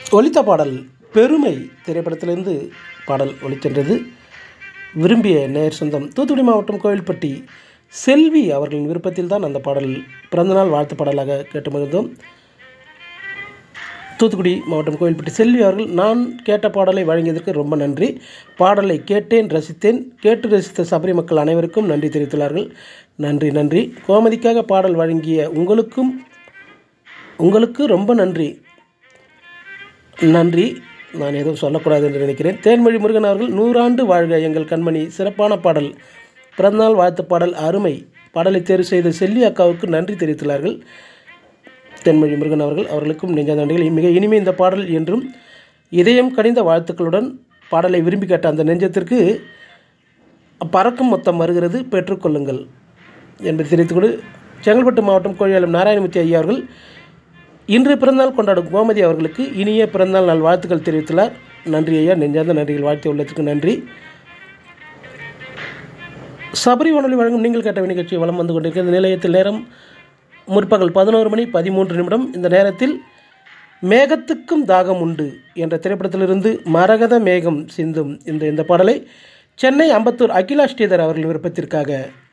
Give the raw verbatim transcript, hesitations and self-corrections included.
ஒலித்த பாடல் பெருமை திரைப்படத்திலிருந்து பாடல் ஒலிக்கின்றது. விரும்பிய நேர் சொந்தம் தூத்துக்குடி மாவட்டம் கோவில்பட்டி செல்வி அவர்களின் விருப்பத்தில் தான் அந்த பாடல் பிறந்தநாள் வாழ்த்து பாடலாக கேட்டு மகிழ்ந்தோம். தூத்துக்குடி மாவட்டம் கோவில்பட்டி செல்வி அவர்கள், நான் கேட்ட பாடலை வழங்கியதற்கு ரொம்ப நன்றி. பாடலை கேட்டேன், ரசித்தேன். கேட்டு ரசித்த சபரி மக்கள் அனைவருக்கும் நன்றி தெரிவித்துள்ளார்கள். நன்றி நன்றி. கோமதிக்காக பாடல் வழங்கிய உங்களுக்கும் உங்களுக்கு ரொம்ப நன்றி. நன்றி. நான் எதுவும் சொல்லக்கூடாது என்று நினைக்கிறேன். தேன்மொழி முருகன் அவர்கள், நூறாண்டு வாழ்க எங்கள் கண்மணி, சிறப்பான பாடல், பிறந்தநாள் வாழ்த்து பாடல் அருமை. பாடலை தேர்வு செய்த செல்வி அக்காவுக்கு நன்றி தெரிவித்துள்ளார்கள். தேன்மொழி முருகன் அவர்கள், அவர்களுக்கும் நெஞ்ச நன்றிகள். மிக இனிமே இந்த பாடல் என்றும் இதயம் கனிந்த வாழ்த்துக்களுடன் பாடலை விரும்பி கேட்ட அந்த நெஞ்சத்திற்கு பறக்கும் மொத்தம் வருகிறது, பெற்றுக்கொள்ளுங்கள் என்பதை தெரிவித்துக்கொண்டு செங்கல்பட்டு மாவட்டம் கோழியாளம் நாராயணமூர்த்தி ஐயா அவர்கள், இன்று பிறந்தநாள் கொண்டாடும் கோமதி அவர்களுக்கு இனிய பிறந்தநாள் நாள் வாழ்த்துக்கள் தெரிவித்துள்ளார். நன்றி ஐயா, நெஞ்சார்ந்த நன்றிகள். வாழ்த்து உள்ளதுக்கு நன்றி. சபரி வானொலி வழங்கும் நீங்கள் கேட்ட நிகழ்ச்சி வலம் வந்து கொண்டிருக்கிறது. நிலையத்தில் நேரம் முற்பகல் பதினோரு மணி பதிமூன்று நிமிடம். இந்த நேரத்தில் மேகத்துக்கும் தாகம் உண்டு என்ற திரைப்படத்திலிருந்து மரகத மேகம் சிந்தும் இந்த இந்த பாடலை சென்னை அம்பத்தூர் அகிலா ஸ்ரீதர் அவர்கள் விருப்பத்திற்காக